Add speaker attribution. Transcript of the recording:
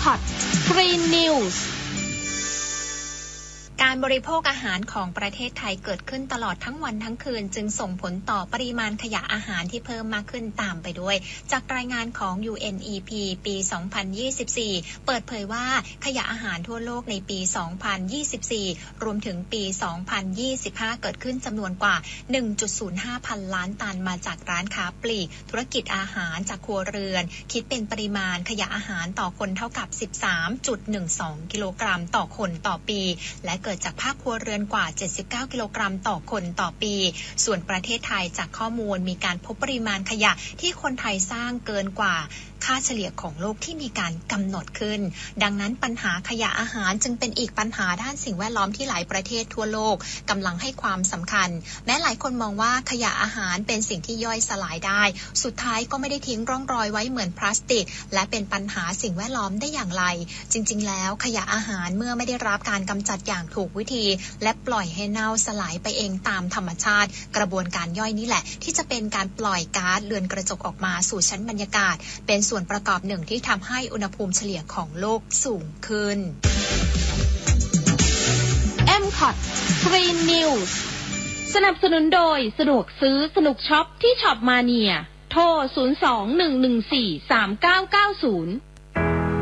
Speaker 1: MCOT Green News
Speaker 2: การบริโภคอาหารของประเทศไทยเกิดขึ้นตลอดทั้งวันทั้งคืนจึงส่งผลต่อปริมาณขยะอาหารที่เพิ่มมากขึ้นตามไปด้วยจากรายงานของ UNEP ปี 2024 เปิดเผยว่าขยะอาหารทั่วโลกในปี 2024 รวมถึงปี 2025 เกิดขึ้นจำนวนกว่า 1.05 พันล้านตันมาจากร้านค้าปลีกธุรกิจอาหารจากครัวเรือนคิดเป็นปริมาณขยะอาหารต่อคนเท่ากับ 13.12 กิโลกรัมต่อคนต่อปีและเกิดจากภาคครัวเรือนกว่า 79 กิโลกรัมต่อคนต่อปี ส่วนประเทศไทยจากข้อมูลมีการพบปริมาณขยะที่คนไทยสร้างเกินกว่าค่าเฉลี่ยของโลกที่มีการกำหนดขึ้นดังนั้นปัญหาขยะอาหารจึงเป็นอีกปัญหาด้านสิ่งแวดล้อมที่หลายประเทศทั่วโลกกำลังให้ความสำคัญแม้หลายคนมองว่าขยะอาหารเป็นสิ่งที่ย่อยสลายได้สุดท้ายก็ไม่ได้ทิ้งร่องรอยไว้เหมือนพลาสติกและเป็นปัญหาสิ่งแวดล้อมได้อย่างไรจริงๆแล้วขยะอาหารเมื่อไม่ได้รับการกำจัดอย่างถูกวิธีและปล่อยให้เน่าสลายไปเองตามธรรมชาติกระบวนการย่อยนี่แหละที่จะเป็นการปล่อยก๊าซเรือนกระจกออกมาสู่ชั้นบรรยากาศเป็นส่วนประกอบหนึ่งที่ทำให้อุณหภูมิเฉลี่ยของโลกสูงขึ้น
Speaker 1: MCOT Green News สนับสนุนโดยสะดวกซื้อสนุกช็อปที่ช็อปมาเนียโทร 02-114-3990